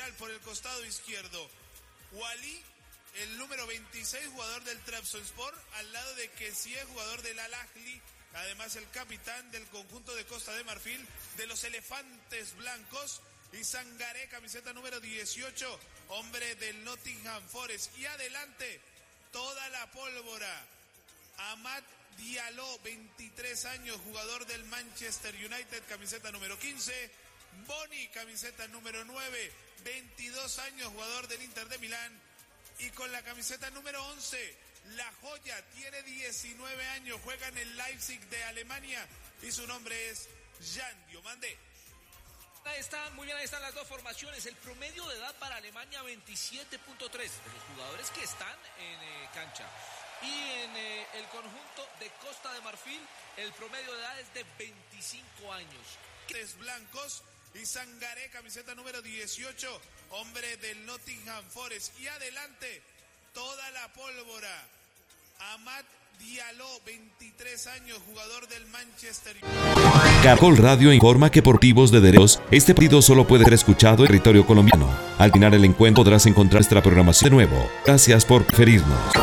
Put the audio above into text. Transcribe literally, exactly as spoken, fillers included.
lateral por el costado izquierdo. Wally, el número veintiséis, jugador del Trabzonspor, al lado de Kessie, jugador del Al-Ahly, además el capitán del conjunto de Costa de Marfil, de los Elefantes Blancos, y Sangaré, camiseta número dieciocho, hombre del Nottingham Forest. Y adelante, toda la pólvora, Amad Diallo, veintitrés años, jugador del Manchester United, camiseta número quince, Boni, camiseta número nueve, veintidós años, jugador del Inter de Milán, y con la camiseta número once, La Joya, tiene diecinueve años, juega en el Leipzig de Alemania, y su nombre es Jan Diomande. Ahí están, muy bien, ahí están las dos formaciones. El promedio de edad para Alemania, veintisiete punto tres, de los jugadores que están en eh, cancha. Y en eh, el conjunto de Costa de Marfil, el promedio de edad es de veinticinco años. Tres blancos, y Sangaré, camiseta número dieciocho, hombre del Nottingham Forest. Y adelante, toda la pólvora, Amad Diallo, veintitrés años, jugador del Manchester United. Caracol Radio informa que por motivos de derechos, este partido solo puede ser escuchado en territorio colombiano. Al final el encuentro podrás encontrar nuestra programación de nuevo. Gracias por preferirnos.